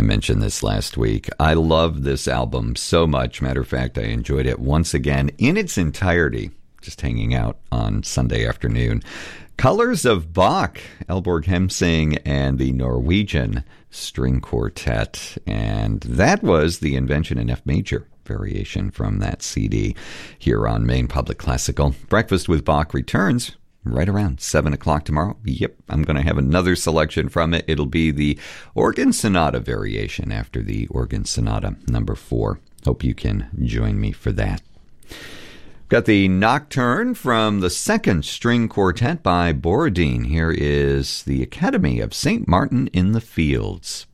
mentioned this last week. I love this album so much. Matter of fact, I enjoyed it once again in its entirety, just hanging out on Sunday afternoon. Colors of Bach, Elborg Hemsing and the Norwegian String Quartet. And that was the Invention in F Major variation from that CD here on Maine Public Classical. Breakfast with Bach returns right around 7 o'clock tomorrow. Yep, I'm going to have another selection from it. It'll be the Organ Sonata variation after the Organ Sonata number 4. Hope you can join me for that. Got the Nocturne from the Second String Quartet by Borodin. Here is the Academy of St. Martin in the Fields.